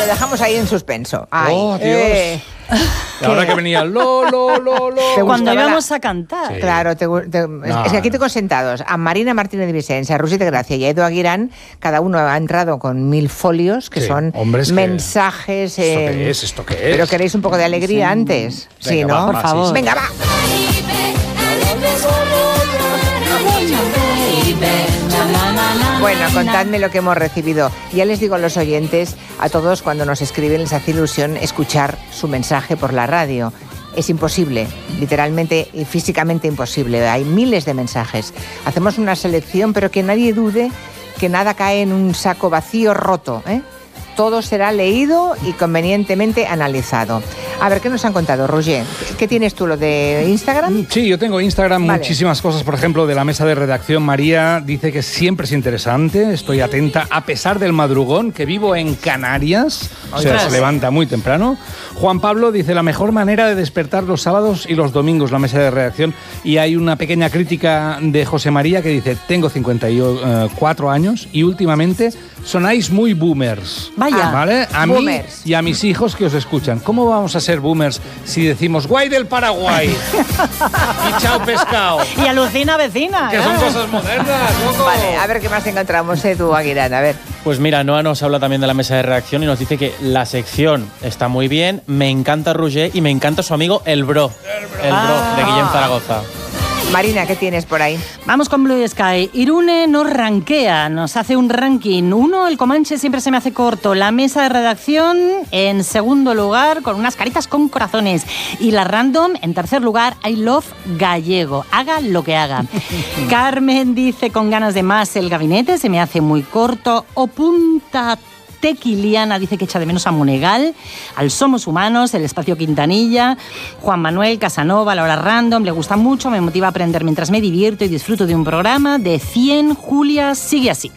lo dejamos ahí en suspenso. Ay, ¡Oh, Dios! Ahora que venía lo. Cuando íbamos a cantar. Sí. Claro, es que aquí tengo sentados a Marina Martínez de Vicens, a Roser de Gracia y a Edu Aguirán. Cada uno ha entrado con 1000 folios, que son mensajes. ¿Esto qué es? Pero queréis un poco de alegría antes. Venga, sí, ¿no? va, Por favor. Sí. Venga, va. Bueno, contadme lo que hemos recibido. Ya les digo a los oyentes, a todos cuando nos escriben les hace ilusión escuchar su mensaje por la radio. Es imposible, literalmente y físicamente imposible. Hay miles de mensajes. Hacemos una selección, pero que nadie dude que nada cae en un saco vacío roto, ¿eh? Todo será leído y convenientemente analizado. A ver, ¿qué nos han contado, Roger? ¿Qué tienes tú, lo de Instagram? Sí, yo tengo Instagram, muchísimas cosas. Por ejemplo, de la mesa de redacción, María dice que siempre es interesante. Estoy atenta, a pesar del madrugón, que vivo en Canarias. O sea, se levanta muy temprano. Juan Pablo dice, la mejor manera de despertar los sábados y los domingos, la mesa de redacción. Y hay una pequeña crítica de José María que dice, tengo 54 años y últimamente sonáis muy boomers. Vaya. ¿Vale? A boomers. mí y a mis hijos que os escuchan. ¿Cómo vamos a ser boomers si decimos guay del Paraguay y chao pescado? Y alucina vecina. Que son cosas modernas, loco. Vale, a ver qué más encontramos, Edu Aguirán, a ver. Pues mira, Noa nos habla también de la mesa de redacción y nos dice que la sección está muy bien, me encanta Roger y me encanta su amigo El Bro de Guillem Zaragoza. Marina, ¿qué tienes por ahí? Vamos con Blue Sky. Irune nos rankea, nos hace un ranking. 1, el Comanche siempre se me hace corto. La mesa de redacción en segundo lugar, con unas caritas con corazones. Y la Random en tercer lugar, I Love Gallego. Haga lo que haga. Carmen dice, con ganas de más, El Gabinete se me hace muy corto. O Punta Tequiliana dice que echa de menos a Monegal, al Somos Humanos, el Espacio Quintanilla. Juan Manuel Casanova, la hora Random, le gusta mucho, me motiva a aprender mientras me divierto y disfruto de un programa. De 100, Julia sigue así.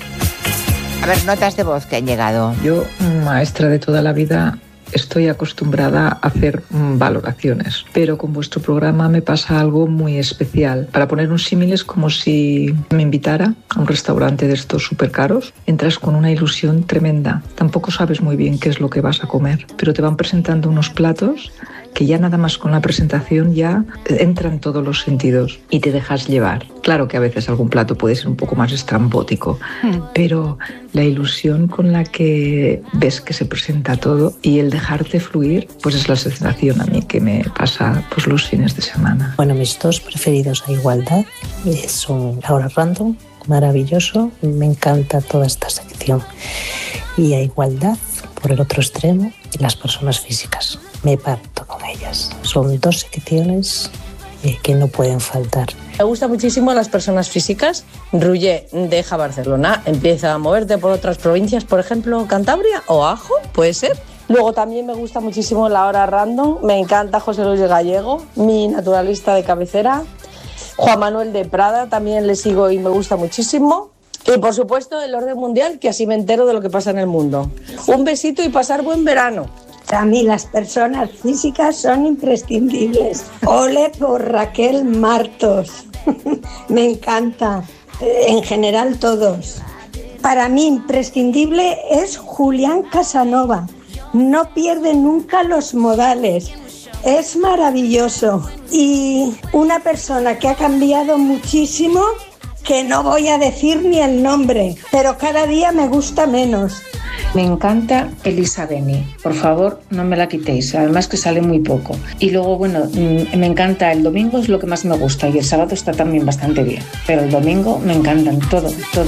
A ver, notas de voz que han llegado. Yo, maestra de toda la vida, estoy acostumbrada a hacer valoraciones, pero con vuestro programa me pasa algo muy especial. Para poner un símil, es como si me invitara a un restaurante de estos súper caros. Entras con una ilusión tremenda. Tampoco sabes muy bien qué es lo que vas a comer, pero te van presentando unos platos que ya nada más con la presentación ya entran todos los sentidos y te dejas llevar. Claro que a veces algún plato puede ser un poco más estrambótico, pero la ilusión con la que ves que se presenta todo y el dejarte fluir, pues es la sensación a mí que me pasa pues los fines de semana. Bueno, mis dos preferidos a igualdad son La Hora Random, maravilloso, me encanta toda esta sección. Y a igualdad, por el otro extremo, las personas físicas. Me parto con ellas. Son dos secciones que no pueden faltar. Me gusta muchísimo las personas físicas. Rulle, deja Barcelona, empieza a moverte por otras provincias, por ejemplo, Cantabria o Ajo, puede ser. Luego también me gusta muchísimo La Hora Random, me encanta José Luis Gallego, mi naturalista de cabecera. Juan Manuel de Prada, también le sigo y me gusta muchísimo. Y por supuesto El Orden Mundial, que así me entero de lo que pasa en el mundo. Un besito y pasar buen verano. Para mí las personas físicas son imprescindibles. Ole por Raquel Martos. Me encanta. En general todos. Para mí imprescindible es Julián Casanova. No pierde nunca los modales. Es maravilloso. Y una persona que ha cambiado muchísimo, que no voy a decir ni el nombre, pero cada día me gusta menos. Me encanta Elisa Beni, por favor no me la quitéis, además que sale muy poco. Y luego, bueno, me encanta, el domingo es lo que más me gusta y el sábado está también bastante bien, pero el domingo me encantan, todo.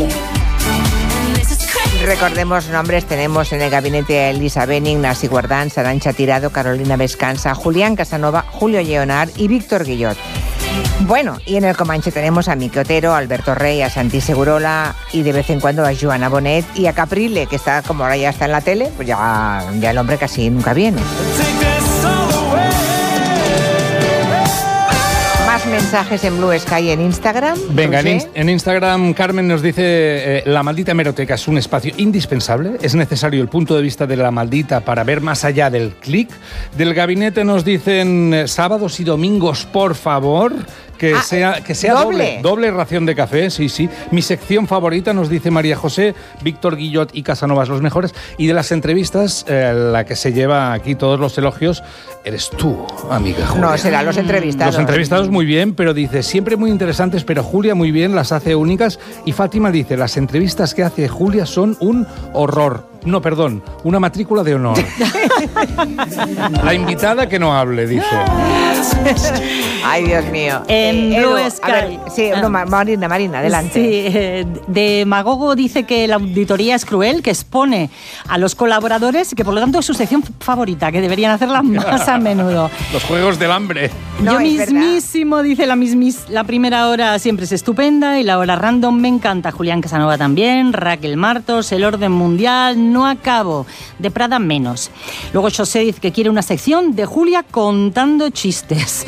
Recordemos nombres, tenemos en el gabinete a Elisa Beni, Ignasi Guardans, Arantxa Tirado, Carolina Vescanza, Julián Casanova, Julio Lleonard y Víctor Guillot. Bueno, y en el Comanche tenemos a Miki Otero, a Alberto Rey, a Santi Segurola y de vez en cuando a Joana Bonet y a Caprile, que está, como ahora ya está en la tele, pues ya el hombre casi nunca viene. Más mensajes en Blue Sky en Instagram. Venga, en Instagram Carmen nos dice la maldita hemeroteca es un espacio indispensable, es necesario el punto de vista de la maldita para ver más allá del clic. Del gabinete nos dicen sábados y domingos, por favor, Que sea doble ración de café, sí. Mi sección favorita, nos dice María José, Víctor Guillot y Casanovas, los mejores. Y de las entrevistas, la que se lleva aquí todos los elogios, eres tú, amiga Julia. No, serán los entrevistados. Los entrevistados muy bien, pero dice, siempre muy interesantes, pero Julia muy bien, las hace únicas. Y Fátima dice, las entrevistas que hace Julia son un horror. No, perdón, una matrícula de honor. La invitada que no hable, dice. Ay, Dios mío. En Blue Sky. Marina, adelante. Sí, Demagogo dice que la auditoría es cruel, que expone a los colaboradores y que por lo tanto es su sección favorita, que deberían hacerla más a menudo. Los juegos del hambre. No, yo mismísimo, dice la primera hora siempre es estupenda y la hora random me encanta. Julián Casanova también, Raquel Martos, el orden mundial, no acabo. De Prada menos. Luego José dice que quiere una sección de Julia contando chistes.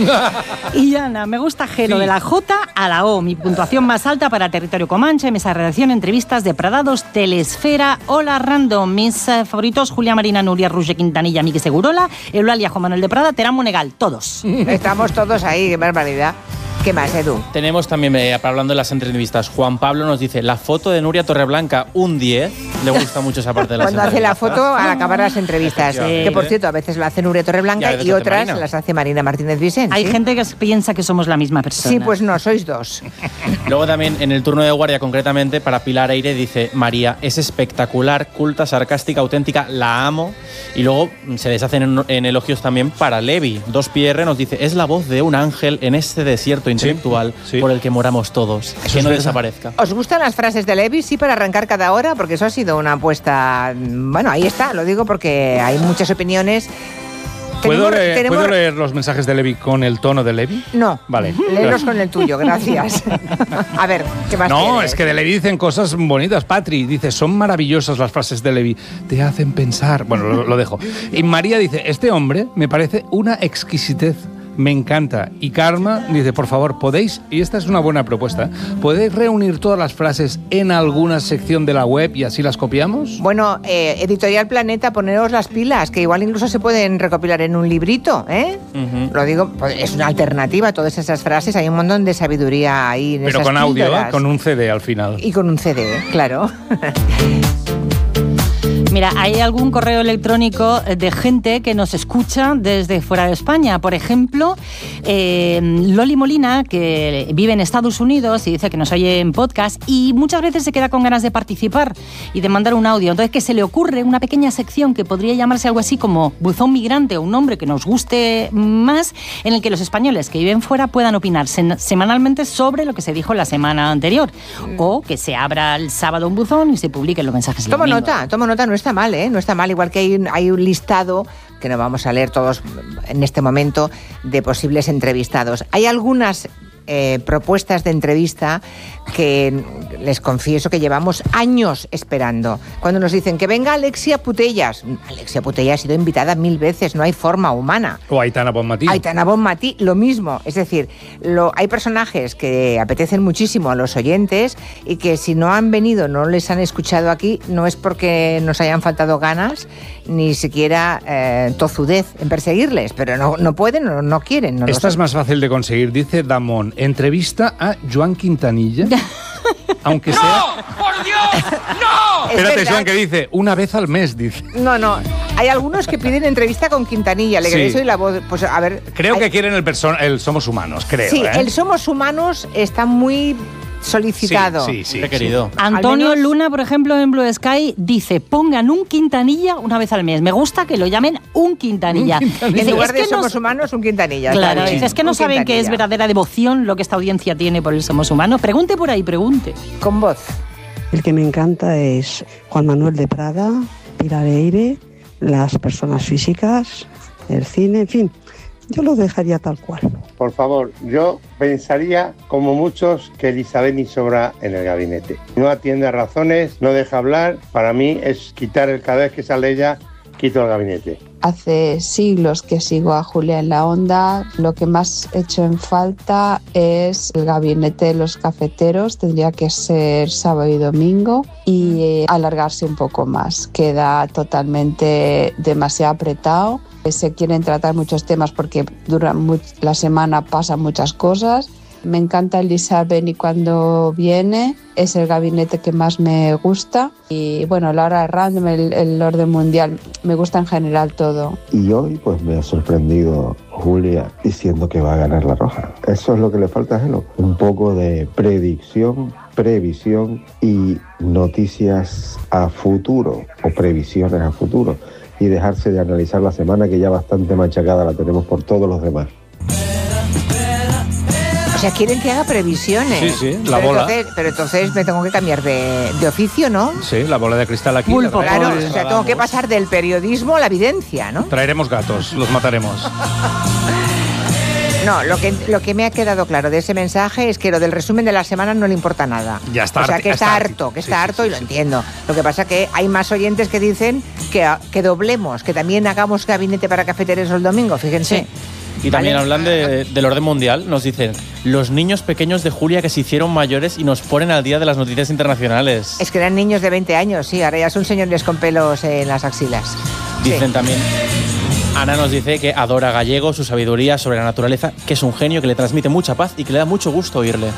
Y Ana, me gusta Gelo, sí. De la J a la O. Mi puntuación más alta para Territorio Comanche, mesa de redacción, entrevistas de Pradados, Telesfera, Hola Random. Mis favoritos, Julia Marina, Nuria Ruge, Quintanilla, Miki Segurola, Eulalia, Juan Manuel de Prada, Terán Monegal, todos. Estamos todos ahí, qué barbaridad. ¿Qué más, Edu? Tenemos también, hablando de las entrevistas, Juan Pablo nos dice, la foto de Nuria Torreblanca, un 10. Le gusta mucho esa parte de las Cuando hace la foto al acabar las entrevistas. Que, por cierto, a veces la hace Nuria Torreblanca y otras las hace Marina Martínez Vicent. Hay gente que piensa que somos la misma persona. Sí, pues no, sois dos. Luego también, en el turno de guardia, concretamente, para Pilar Eire, dice, María, es espectacular, culta, sarcástica, auténtica, la amo. Y luego se deshacen en elogios también para Levi. 2PR nos dice, es la voz de un ángel en este desierto intelectual por el que moramos todos. Que no desaparezca. ¿Os gustan las frases de Levi? Sí, para arrancar cada hora, porque eso ha sido una apuesta. Bueno, ahí está, lo digo porque hay muchas opiniones. ¿Puedo leer los mensajes de Levi con el tono de Levi? No. Vale. Léelos con el tuyo, gracias. A ver, ¿qué más No, tienes? Es que de Levi dicen cosas bonitas. Patri dice, son maravillosas las frases de Levi. Te hacen pensar. Bueno, lo dejo. Y María dice, este hombre me parece una exquisitez. Me encanta. Y Karma dice, por favor, podéis, y esta es una buena propuesta, ¿podéis reunir todas las frases en alguna sección de la web y así las copiamos? Bueno, Editorial Planeta, poneros las pilas, que igual incluso se pueden recopilar en un librito, ¿eh? Lo digo, pues es una alternativa a todas esas frases, hay un montón de sabiduría ahí en Pero esas con audio, píldoras. con un CD al final. Y con un CD, claro. Mira, hay algún correo electrónico de gente que nos escucha desde fuera de España. Por ejemplo, Loli Molina, que vive en Estados Unidos y dice que nos oye en podcast y muchas veces se queda con ganas de participar y de mandar un audio. Entonces, que se le ocurre una pequeña sección que podría llamarse algo así como Buzón Migrante o un nombre que nos guste más, en el que los españoles que viven fuera puedan opinar semanalmente sobre lo que se dijo la semana anterior. O que se abra el sábado un buzón y se publiquen los mensajes el domingo. Toma nota, no está mal, ¿eh? No está mal, igual que hay un listado, que no vamos a leer todos en este momento, de posibles entrevistados. Hay algunas propuestas de entrevista que les confieso que llevamos años esperando. Cuando nos dicen que venga Alexia Putellas. Alexia Putellas ha sido invitada 1000 veces, no hay forma humana. O Aitana Bonmatí. Aitana Bonmatí, lo mismo. Es decir, hay personajes que apetecen muchísimo a los oyentes y que si no han venido, no les han escuchado aquí, no es porque nos hayan faltado ganas, ni siquiera tozudez en perseguirles, pero no pueden o no quieren. Esta es más fácil de conseguir, dice Damón. Entrevista a Joan Quintanilla. Aunque sea... ¡No! ¡Por Dios! ¡No! Espérate, Joan, que dice, una vez al mes, dice. No. Hay algunos que piden entrevista con Quintanilla. Le queréis oír la voz. Pues a ver. Creo que quieren el Somos Humanos, creo. Sí, el Somos Humanos está muy solicitado. Sí, querido. Antonio Luna, por ejemplo, en Blue Sky, dice, pongan un Quintanilla una vez al mes. Me gusta que lo llamen un Quintanilla. En lugar de Somos Humanos, un Quintanilla. Claro, es que no saben que es verdadera devoción lo que esta audiencia tiene por el Somos Humanos. Pregunte por ahí, pregunte. Con voz. El que me encanta es Juan Manuel de Prada, Pilar Eire, las personas físicas, el cine, en fin. Yo lo dejaría tal cual. Por favor, yo pensaría, como muchos, que Elisabeni sobra en el gabinete. No atiende a razones, no deja hablar. Para mí es quitar cada vez que sale ella, quito el gabinete. Hace siglos que sigo a Julia en la Onda. Lo que más echo en falta es el gabinete de los cafeteros. Tendría que ser sábado y domingo y alargarse un poco más. Queda totalmente demasiado apretado. Se quieren tratar muchos temas porque durante la semana pasan muchas cosas. Me encanta Elisa Beni cuando viene, es el gabinete que más me gusta. Y bueno, la hora random, el orden mundial, me gusta en general todo. Y hoy pues me ha sorprendido Julia diciendo que va a ganar la Roja. Eso es lo que le falta a Gelo. Un poco de predicción, previsión y noticias a futuro o previsiones a futuro. Y dejarse de analizar la semana, que ya bastante machacada la tenemos por todos los demás. O sea, quieren que haga previsiones. Sí, la bola. Pero entonces me tengo que cambiar de oficio, ¿no? Sí, la bola de cristal aquí. Claro, o sea, tengo que pasar del periodismo a la evidencia, ¿no? Traeremos gatos, los mataremos. No, lo que me ha quedado claro de ese mensaje es que lo del resumen de la semana no le importa nada. Ya está. O sea, que está harto, y lo entiendo. Lo que pasa es que hay más oyentes que dicen que doblemos, que también hagamos gabinete para cafeteros el domingo, fíjense. Sí. Y también hablan del orden mundial, nos dicen, los niños pequeños de Julia que se hicieron mayores y nos ponen al día de las noticias internacionales. Es que eran niños de 20 años, sí, ahora ya son señores con pelos en las axilas. Dicen también, Ana nos dice que adora a Gallego, su sabiduría sobre la naturaleza, que es un genio que le transmite mucha paz y que le da mucho gusto oírle.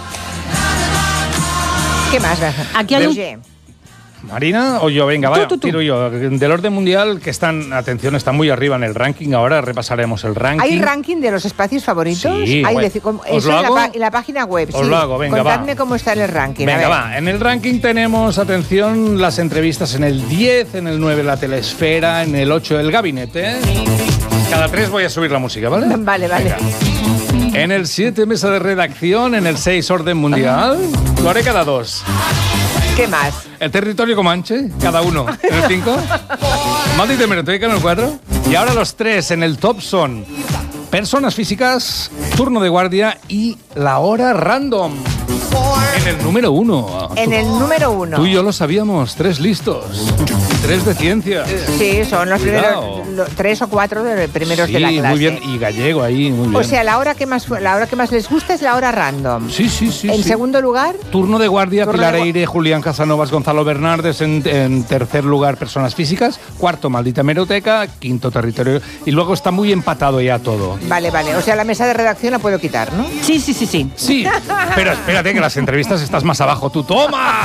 ¿Qué más? Aquí hay ¿Marina o yo? Venga, vaya, tiro yo. Del orden mundial, que están muy arriba en el ranking. Ahora repasaremos el ranking. ¿Hay ranking de los espacios favoritos? Sí. Eso en la página web. Os lo hago, venga, contadme cómo está en el ranking. Venga, va. En el ranking tenemos, atención, las entrevistas en el 10, en el 9 la telesfera, en el 8 el gabinete. Cada 3 voy a subir la música, ¿vale? Vale. Venga. En el 7 mesa de redacción, en el 6 orden mundial. Lo haré cada 2. ¿Qué más? El territorio comanche, cada uno. En el 5. Maldita hemeroteca en el 4. Y ahora los 3 en el top son personas físicas, turno de guardia y la hora random. En el número 1. En el número 1. Tú y yo lo sabíamos. 3 listos. 3 de ciencia. Sí, son los primeros, 3 o 4 de los primeros de la clase. Muy bien. Y Gallego ahí, muy bien. O sea, la hora que más les gusta es la hora random. Sí. En segundo lugar, turno de guardia, Pilar Eire, Julián Casanovas, Gonzalo Bernardes. En tercer lugar, personas físicas. Cuarto, maldita hemeroteca. Quinto, territorio. Y luego está muy empatado ya todo. Vale. O sea, la mesa de redacción la puedo quitar, ¿no? Sí. Sí, pero espérate que las entrevistas estás más abajo tú. ¡Toma!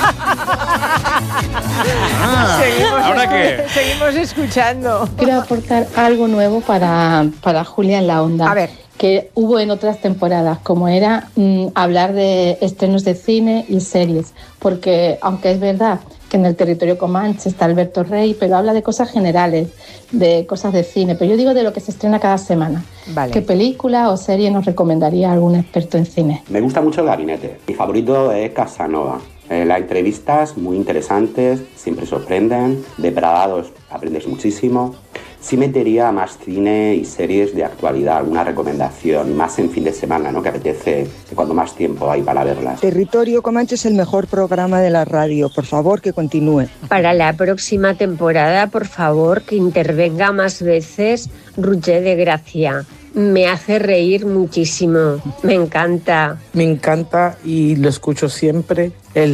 ¿Ahora qué? Seguimos escuchando. Quiero aportar algo nuevo para Julia en la Onda. A ver. Que hubo en otras temporadas, como era hablar de estrenos de cine y series. Porque, aunque es verdad que en el territorio comanche está Alberto Rey, pero habla de cosas generales, de cosas de cine. Pero yo digo de lo que se estrena cada semana. Vale. ¿Qué película o serie nos recomendaría algún experto en cine? Me gusta mucho el gabinete. Mi favorito es Casanova. Las entrevistas muy interesantes, siempre sorprenden. De Bradados aprendes muchísimo. Sí metería más cine y series de actualidad, alguna recomendación, más en fin de semana, ¿no? Que apetece, cuando más tiempo hay para verlas. Territorio Comanche es el mejor programa de la radio. Por favor, que continúe. Para la próxima temporada, por favor, que intervenga más veces Roger de Gracia. Me hace reír muchísimo. Me encanta. Me encanta y lo escucho siempre. El